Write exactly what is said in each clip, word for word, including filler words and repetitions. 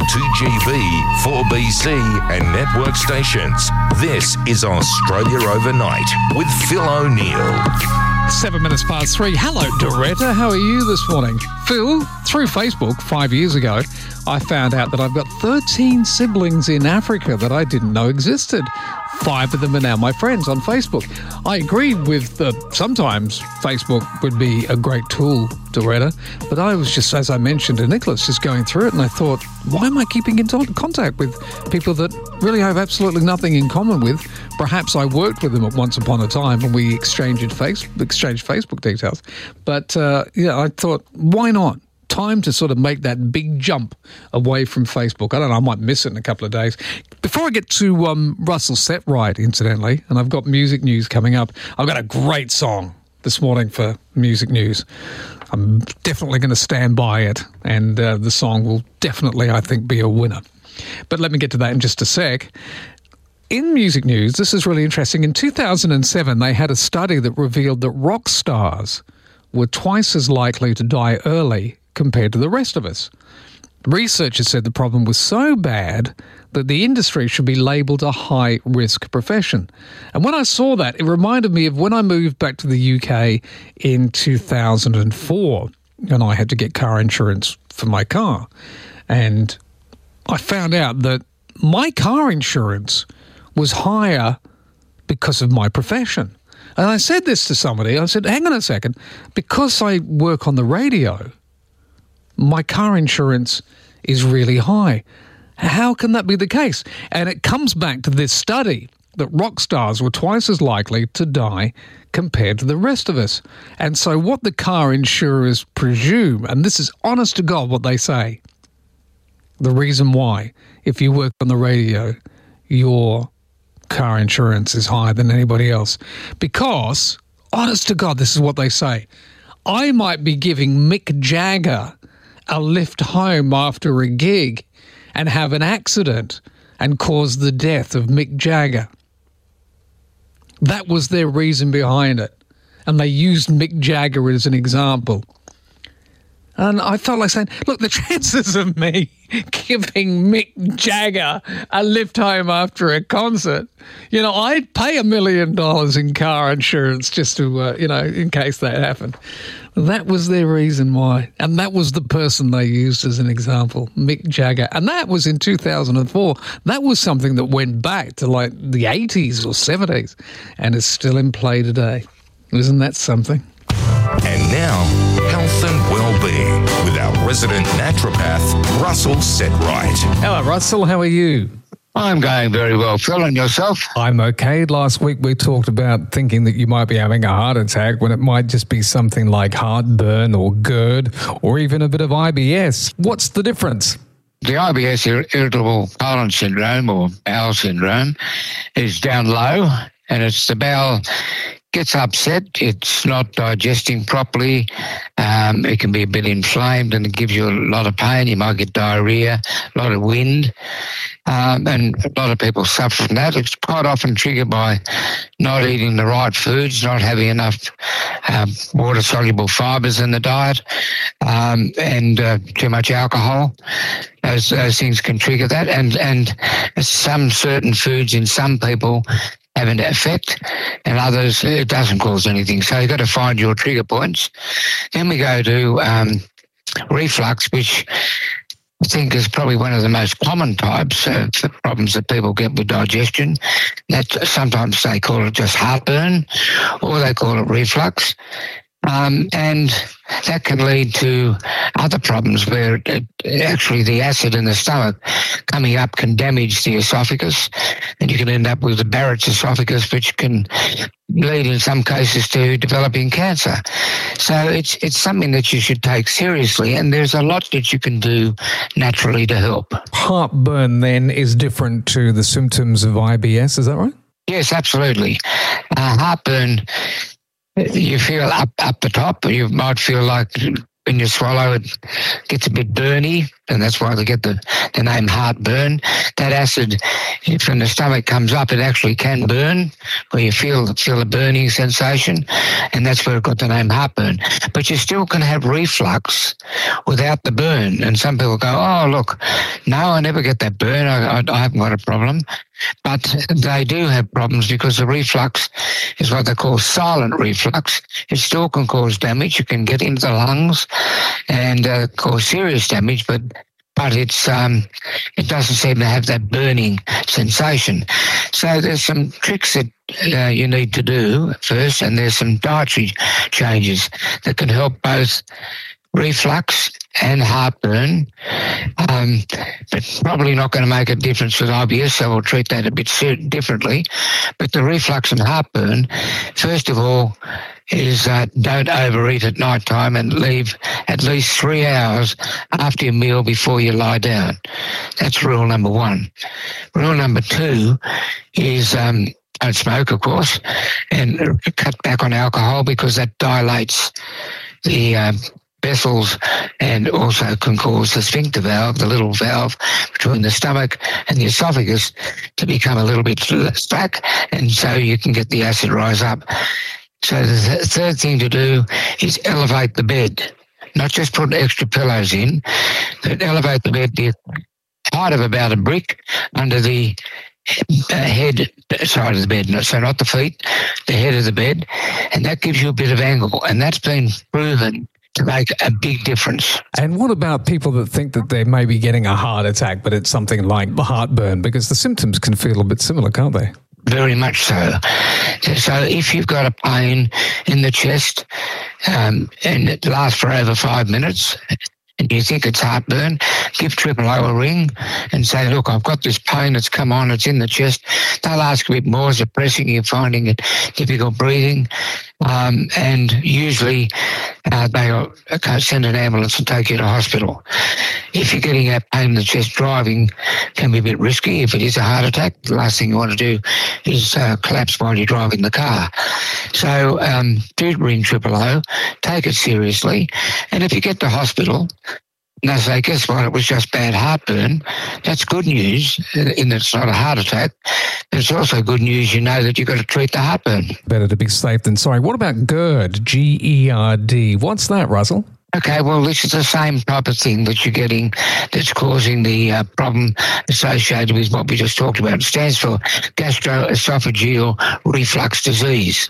two G B, four B C and network stations. This is Australia Overnight with Phil O'Neill. Seven minutes past three. Hello, Doretta. How are you this morning? Phil, through Facebook five years ago, I found out that I've got thirteen siblings in Africa that I didn't know existed. Five of them are now my friends on Facebook. I agree with uh, sometimes Facebook would be a great tool, Doretta, but I was just, as I mentioned to Nicholas, just going through it and I thought, why am I keeping in t- contact with people that really have absolutely nothing in common with? Perhaps I worked with them at once upon a time and we exchanged, face- exchanged Facebook details. But, uh, yeah, I thought, why not? Time to sort of make that big jump away from Facebook. I don't know, I might miss it in a couple of days. Before I get to um, Russell Setright, incidentally, and I've got music news coming up, I've got a great song this morning for music news. I'm definitely going to stand by it, and uh, the song will definitely, I think, be a winner. But let me get to that in just a sec. In music news, this is really interesting. In two thousand seven, they had a study that revealed that rock stars were twice as likely to die early compared to the rest of us. Researchers said the problem was so bad that the industry should be labelled a high-risk profession. And when I saw that, it reminded me of when I moved back to the U K in two thousand four, and I had to get car insurance for my car. And I found out that my car insurance was higher because of my profession. And I said this to somebody, I said, hang on a second, because I work on the radio, my car insurance is really high. How can that be the case? And it comes back to this study that rock stars were twice as likely to die compared to the rest of us. And so what the car insurers presume, and this is honest to God what they say, the reason why, if you work on the radio, your car insurance is higher than anybody else. Because, honest to God, this is what they say. I might be giving Mick Jagger a lift home after a gig and have an accident and cause the death of Mick Jagger. That was their reason behind it. And they used Mick Jagger as an example. And I felt like saying, look, the chances of me giving Mick Jagger a lift home after a concert, you know, I'd pay a million dollars in car insurance just to, uh, you know, in case that happened. That was their reason why. And that was the person they used as an example, Mick Jagger. And that was in two thousand four. That was something that went back to like the eighties or seventies and is still in play today. Isn't that something? And now, health and well-being with our resident naturopath, Russell Setright. Hello, Russell. How are you? I'm going very well, Phil, and yourself? I'm okay. Last week we talked about thinking that you might be having a heart attack when it might just be something like heartburn or GERD or even a bit of I B S. What's the difference? The I B S, irritable colon syndrome or bowel syndrome, is down low, and it's the bowel gets upset, it's not digesting properly, um, it can be a bit inflamed and it gives you a lot of pain. You might get diarrhea, a lot of wind, um, and a lot of people suffer from that. It's quite often triggered by not eating the right foods, not having enough um, water-soluble fibres in the diet, um, and uh, too much alcohol. Those, those things can trigger that, and, and some certain foods in some people have an effect, and others it doesn't cause anything. So you've got to find your trigger points. Then we go to um, reflux, which I think is probably one of the most common types of problems that people get with digestion. That sometimes they call it just heartburn, or they call it reflux. Um, and that can lead to other problems where it, actually the acid in the stomach coming up can damage the esophagus, and you can end up with the Barrett's esophagus, which can lead in some cases to developing cancer. So it's it's something that you should take seriously, and there's a lot that you can do naturally to help. Heartburn then is different to the symptoms of I B S, is that right? Yes, absolutely. Uh, heartburn, you feel up up the top. You might feel like when you swallow, it gets a bit burny, and that's why they get the, the name heartburn. That acid from the stomach comes up, it actually can burn, where you feel feel a burning sensation, and that's where it got the name heartburn. But you still can have reflux without the burn, and some people go, oh, look, no, I never get that burn, I, I, I haven't got a problem. But they do have problems because the reflux is what they call silent reflux. It still can cause damage. It can get into the lungs and uh, cause serious damage, but but it's um, it doesn't seem to have that burning sensation. So there's some tricks that uh, you need to do first, and there's some dietary changes that can help both reflux and heartburn, um, but probably not going to make a difference with I B S, so we'll treat that a bit differently. But the reflux and heartburn, first of all, is uh, don't overeat at night time and leave at least three hours after your meal before you lie down. That's rule number one. Rule number two is um, don't smoke, of course, and cut back on alcohol because that dilates the uh, vessels and also can cause the sphincter valve, the little valve between the stomach and the esophagus, to become a little bit slack, and so you can get the acid rise up. So the th- third thing to do is elevate the bed, not just put extra pillows in, but elevate the bed to the height of about a brick under the Uh, head side of the bed, so not the feet, the head of the bed, and that gives you a bit of angle, and that's been proven to make a big difference. And what about people that think that they may be getting a heart attack, but it's something like heartburn, because the symptoms can feel a bit similar, can't they? Very much so. So if you've got a pain in the chest um, and it lasts for over five minutes, and you think it's heartburn, give Triple O a ring and say, look, I've got this pain that's come on, it's in the chest. They'll ask a bit more, is it pressing, you're finding it difficult breathing? Um, and usually uh, they'll send an ambulance and take you to hospital. If you're getting that pain in the chest, driving can be a bit risky. If it is a heart attack, the last thing you want to do is uh, collapse while you're driving the car. So um, do ring Triple O, take it seriously, and if you get to hospital, and they say, guess what, it was just bad heartburn, that's good news in that it's not a heart attack. It's also good news, you know, that you've got to treat the heartburn. Better to be safe than sorry. What about GERD, G E R D? What's that, Russell? Okay, well, this is the same type of thing that you're getting that's causing the uh, problem associated with what we just talked about. It stands for gastroesophageal reflux disease.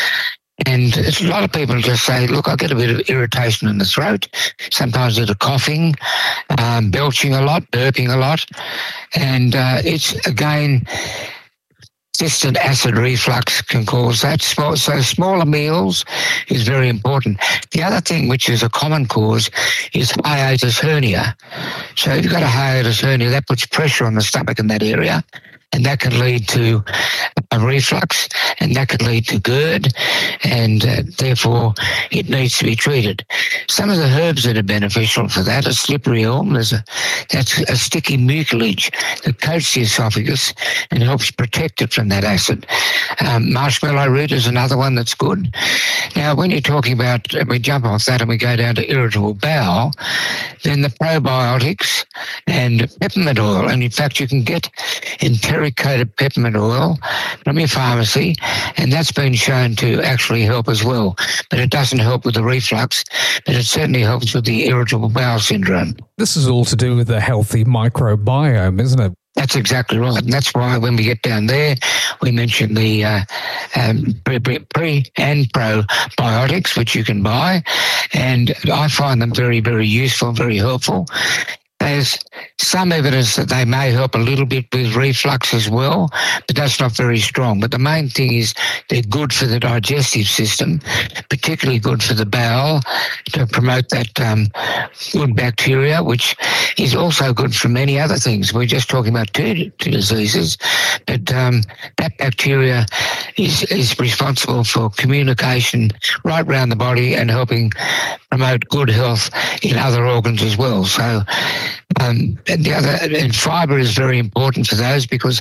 And a lot of people just say, look, I get a bit of irritation in the throat. Sometimes there's a coughing, um, belching a lot, burping a lot. And uh, it's, again, persistent acid reflux can cause that. So smaller meals is very important. The other thing, which is a common cause, is hiatus hernia. So if you've got a hiatus hernia, that puts pressure on the stomach in that area, and that can lead to a reflux, and that can lead to GERD, and uh, therefore it needs to be treated. Some of the herbs that are beneficial for that are slippery elm. There's a, that's a sticky mucilage that coats the esophagus and helps protect it from that acid. Um, marshmallow root is another one that's good. Now, when you're talking about, we jump off that and we go down to irritable bowel, then the probiotics and peppermint oil, and in fact you can get enteric-coated peppermint oil from your pharmacy, and that's been shown to actually help as well. But it doesn't help with the reflux, but it certainly helps with the irritable bowel syndrome. This is all to do with the healthy microbiome, isn't it? That's exactly right. And that's why when we get down there, we mention the uh, um, pre, pre and probiotics, which you can buy. And I find them very, very useful, very helpful. There's some evidence that they may help a little bit with reflux as well, but that's not very strong. But the main thing is they're good for the digestive system, particularly good for the bowel, to promote that um, good bacteria, which is also good for many other things. We're just talking about two, two diseases, but um, that bacteria is, is responsible for communication right around the body and helping promote good health in other organs as well. So Um, and the other, and fibre is very important for those because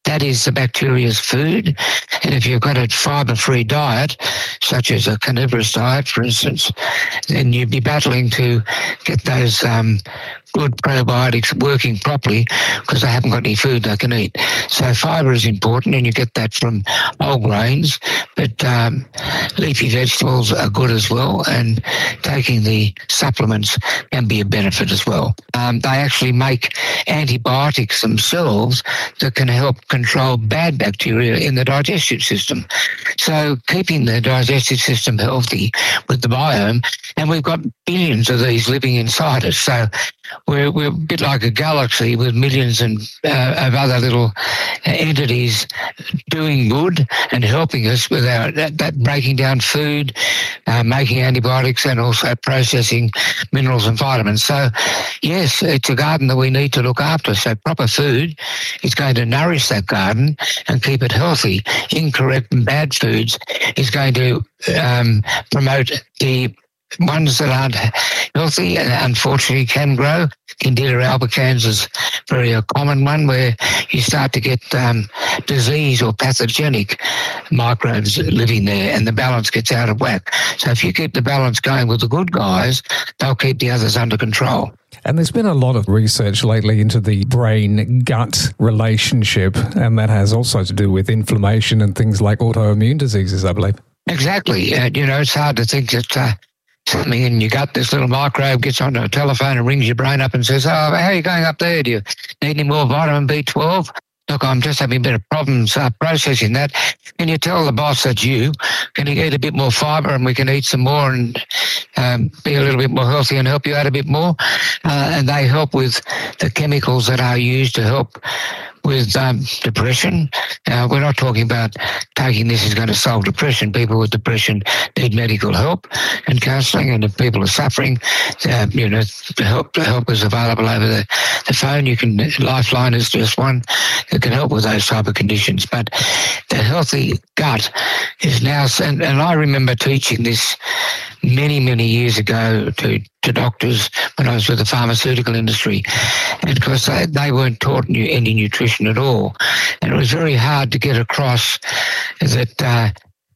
that is the bacteria's food. And if you've got a fibre-free diet, such as a carnivorous diet, for instance, then you'd be battling to get those um, good probiotics working properly because they haven't got any food they can eat. So fibre is important, and you get that from whole grains, but um, leafy vegetables are good as well, and taking the supplements can be a benefit as well. Um, they actually make antibiotics themselves that can help control bad bacteria in the digestive system. So keeping the digestive system healthy with the biome, and we've got billions of these living inside us. So we're, we're a bit like a galaxy with millions and, uh, of other little entities doing good and helping us with our, that, that breaking down food, uh, making antibiotics, and also processing minerals and vitamins. So, yes, it's a garden that we need to look after. So proper food is going to nourish that garden and keep it healthy. Incorrect and bad foods is going to um, promote the ones that aren't healthy and unfortunately can grow. Candida albicans is very a common one where you start to get um, disease or pathogenic microbes living there, and the balance gets out of whack. So if you keep the balance going with the good guys, they'll keep the others under control. And there's been a lot of research lately into the brain-gut relationship, and that has also to do with inflammation and things like autoimmune diseases, I believe. Exactly. Uh, you know, it's hard to think that uh, something in your gut, this little microbe gets onto a telephone and rings your brain up and says, oh, how are you going up there? Do you need any more vitamin B twelve? Look, I'm just having a bit of problems uh, processing that. Can you tell the boss that's you? Can you eat a bit more fibre and we can eat some more and um, be a little bit more healthy and help you out a bit more? Uh, and they help with the chemicals that are used to help with um, depression. Uh, we're not talking about taking this is going to solve depression. People with depression need medical help and counselling, and if people are suffering, uh, you know, the help, the help is available over the, the phone. You can, Lifeline is just one that can help with those type of conditions. But the healthy gut is now, and, and I remember teaching this many, many years ago to, to doctors when I was with the pharmaceutical industry. And of course, they, they weren't taught any nutrition at all. And it was very hard to get across that uh,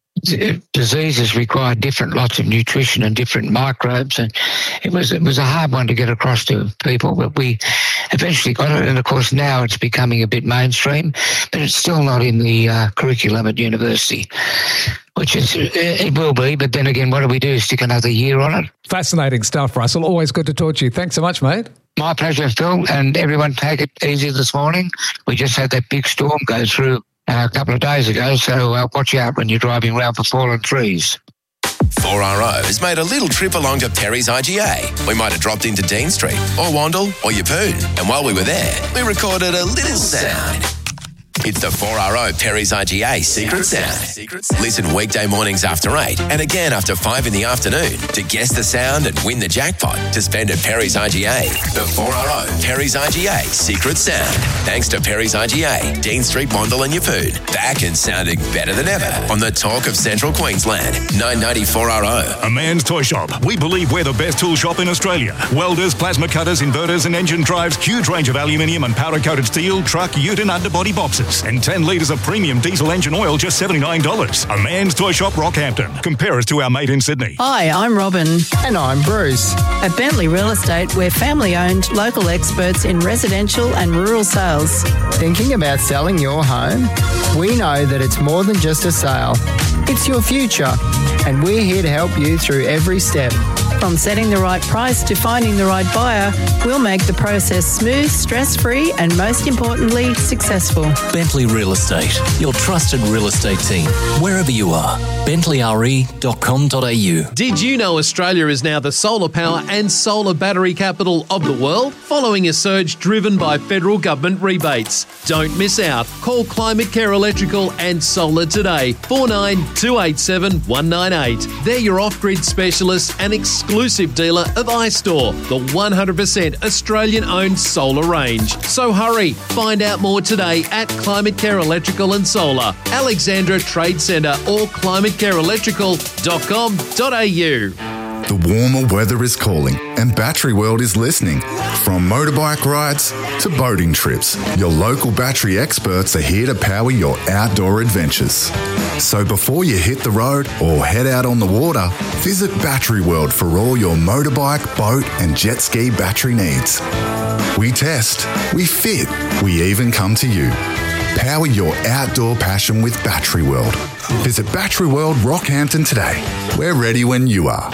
diseases require different lots of nutrition and different microbes. And it was, it was a hard one to get across to people, but we eventually got it. And of course, now it's becoming a bit mainstream, but it's still not in the uh, curriculum at university. Which is, it will be, but then again, what do we do? Stick another year on it? Fascinating stuff, Russell. Always good to talk to you. Thanks so much, mate. My pleasure, Phil, and everyone take it easy this morning. We just had that big storm go through uh, a couple of days ago, so uh, watch out when you're driving around for fallen trees. four R O has made a little trip along to Perry's I G A. We might have dropped into Dean Street or Wandle or Yeppoon, and while we were there, we recorded a little sound. It's the four R O Perry's I G A Secret Sound. Listen weekday mornings after eight and again after five in the afternoon to guess the sound and win the jackpot to spend at Perry's I G A. The four R O Perry's I G A Secret Sound. Thanks to Perry's I G A, Dean Street, Wandle and Yeppoon. Back and sounding better than ever on the talk of Central Queensland. nine ninety four R O. A Man's Toy Shop. We believe we're the best tool shop in Australia. Welders, plasma cutters, inverters and engine drives, huge range of aluminium and powder-coated steel, truck, ute and underbody boxes. And ten litres of premium diesel engine oil, just seventy-nine dollars. A Man's Toy Shop, Rockhampton. Compare us to our mate in Sydney. Hi, I'm Robin. And I'm Bruce. At Bentley Real Estate, we're family-owned, local experts in residential and rural sales. Thinking about selling your home? We know that it's more than just a sale. It's your future, and we're here to help you through every step. From setting the right price to finding the right buyer, we'll make the process smooth, stress-free, and most importantly, successful. Bentley Real Estate, your trusted real estate team, wherever you are. bentley r e dot com dot a u. Did you know Australia is now the solar power and solar battery capital of the world, following a surge driven by federal government rebates? Don't miss out. Call Climate Care Electrical and Solar today, four nine two eight seven one nine eight. They're your off-grid specialists and exclusive dealer of iStore, the one hundred percent Australian-owned solar range. So hurry, find out more today at Climate Care Electrical and Solar, Alexandra Trade Centre or climate care electrical dot com dot a u. The warmer weather is calling and Battery World is listening. From motorbike rides to boating trips, your local battery experts are here to power your outdoor adventures. So before you hit the road or head out on the water, visit Battery World for all your motorbike, boat and jet ski battery needs. We test, we fit, we even come to you. Power your outdoor passion with Battery World. Visit Battery World Rockhampton today. We're ready when you are.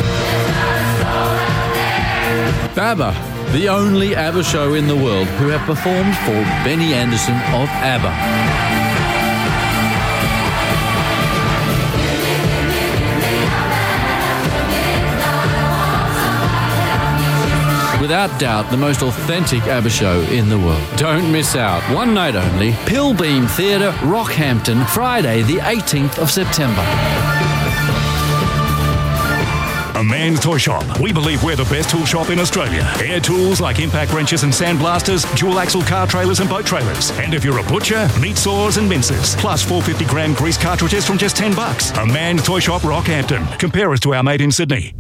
ABBA, the only ABBA show in the world who have performed for Benny Andersson of ABBA. Without doubt, the most authentic ABBA show in the world. Don't miss out. One night only. Pilbeam Theatre, Rockhampton, Friday the eighteenth of September. A Man's Toy Shop. We believe we're the best tool shop in Australia. Air tools like impact wrenches and sandblasters, dual axle car trailers and boat trailers. And if you're a butcher, meat saws and mincers. Plus four hundred fifty gram grease cartridges from just ten bucks. A Man's Toy Shop, Rockhampton. Compare us to our mate in Sydney.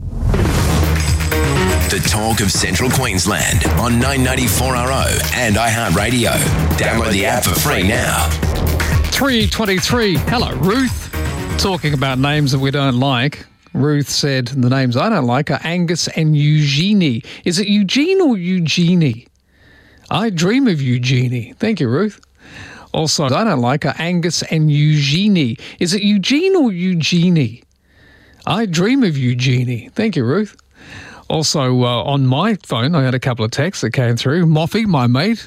The talk of Central Queensland on nine ninety-four R O and iHeartRadio. Download the app for free now. three twenty-three. Hello, Ruth. Talking about names that we don't like. Ruth said the names I don't like are Angus and Eugenie. Is it Eugene or Eugenie? I dream of Eugenie. Thank you, Ruth. Also, I don't like are Angus and Eugenie. Is it Eugene or Eugenie? I dream of Eugenie. Thank you, Ruth. Also, uh, on my phone, I had a couple of texts that came through. Moffy, my mate,